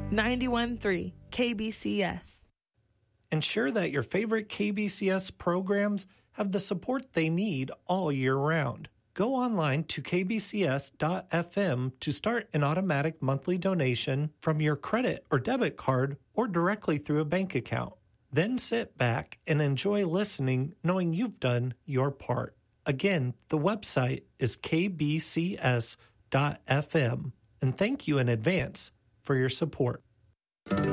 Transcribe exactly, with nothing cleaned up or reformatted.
ninety-one point three K B C S. Ensure that your favorite K B C S programs have the support they need all year round. Go online to k b c s dot f m to start an automatic monthly donation from your credit or debit card or directly through a bank account. Then sit back and enjoy listening knowing you've done your part. Again, the website is k b c s dot f m, and thank you in advance for your support.